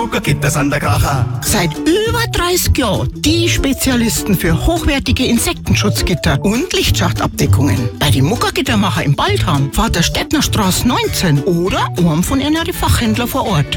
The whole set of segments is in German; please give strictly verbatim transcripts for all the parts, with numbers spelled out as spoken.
Muckergitters an der Kracher. Seit über dreißig Jahren die Spezialisten für hochwertige Insektenschutzgitter und Lichtschachtabdeckungen. Bei den Muckergittermacher im Baldham, Vaterstädtnerstraße neunzehn oder einem von ihren Fachhändlern vor Ort.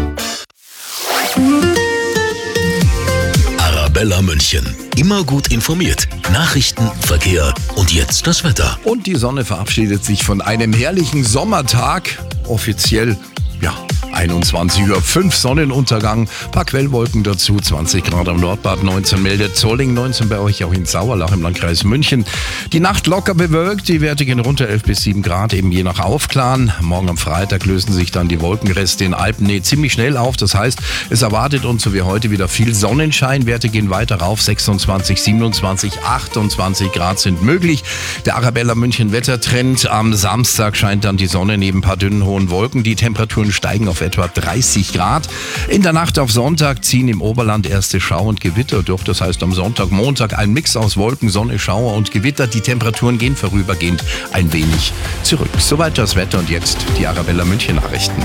Arabella München. Immer gut informiert. Nachrichten, Verkehr und jetzt das Wetter. Und die Sonne verabschiedet sich von einem herrlichen Sommertag. Offiziell, ja, einundzwanzig Uhr fünf Sonnenuntergang, paar Quellwolken dazu, zwanzig Grad am Nordbad, neunzehn meldet Zolling, neunzehn bei euch auch in Sauerlach im Landkreis München. Die Nacht locker bewölkt, die Werte gehen runter, elf bis sieben Grad, eben je nach Aufklaren. Morgen am Freitag lösen sich dann die Wolkenreste in Alpennähe ziemlich schnell auf, das heißt, es erwartet uns so wie heute wieder viel Sonnenschein, Werte gehen weiter rauf, sechsundzwanzig, siebenundzwanzig, achtundzwanzig Grad sind möglich. Der Arabella München Wettertrend, am Samstag scheint dann die Sonne neben ein paar dünnen hohen Wolken, die Temperaturen steigen auf etwa dreißig Grad. In der Nacht auf Sonntag ziehen im Oberland erste Schauer und Gewitter durch. Das heißt am Sonntag, Montag ein Mix aus Wolken, Sonne, Schauer und Gewitter. Die Temperaturen gehen vorübergehend ein wenig zurück. Soweit das Wetter und jetzt die Arabella München Nachrichten.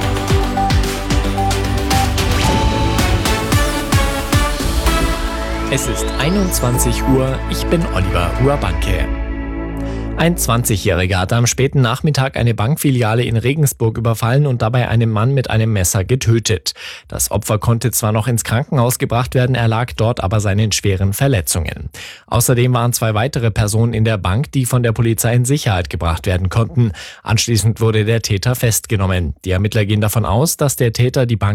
Es ist einundzwanzig Uhr, ich bin Oliver Ruabanke. Ein zwanzigjähriger hat am späten Nachmittag eine Bankfiliale in Regensburg überfallen und dabei einen Mann mit einem Messer getötet. Das Opfer konnte zwar noch ins Krankenhaus gebracht werden, erlag dort aber seinen schweren Verletzungen. Außerdem waren zwei weitere Personen in der Bank, die von der Polizei in Sicherheit gebracht werden konnten. Anschließend wurde der Täter festgenommen. Die Ermittler gehen davon aus, dass der Täter die Bank